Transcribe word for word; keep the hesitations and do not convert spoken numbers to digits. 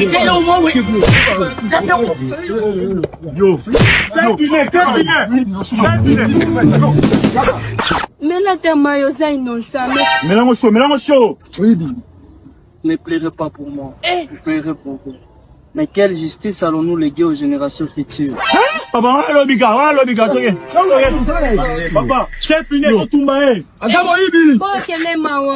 Mais là, t'es maillot, innocent. Mélange chaud, mélange chaud. Ne pleurez pas pour moi. Ne pleurez pour vous. Mais quelle justice allons-nous léguer aux générations futures? Papa, allô, Bika, allô, Bika, papa, c'est puni, tout le monde.